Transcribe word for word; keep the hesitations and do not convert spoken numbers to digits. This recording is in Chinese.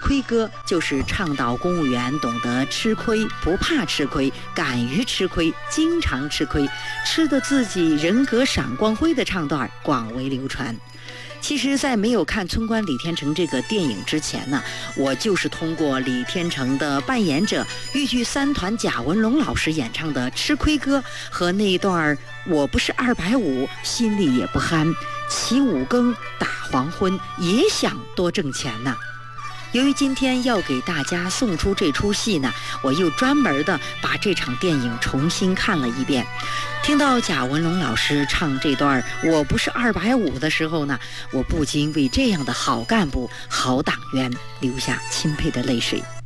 亏歌就是倡导公务员懂得吃亏，不怕吃亏，敢于吃亏，经常吃亏，吃得自己人格闪光辉的唱段广为流传。其实在没有看《村官李天成》这个电影之前呢，我就是通过李天成的扮演者豫剧三团贾文龙老师演唱的《吃亏歌》和那一段我不是二百五，心里也不憨，起五更打黄昏，也想多挣钱呢。由于今天要给大家送出这出戏呢，我又专门的把这场电影重新看了一遍。听到贾文龙老师唱这段我不是二百五的时候呢，我不禁为这样的好干部好党员流下钦佩的泪水。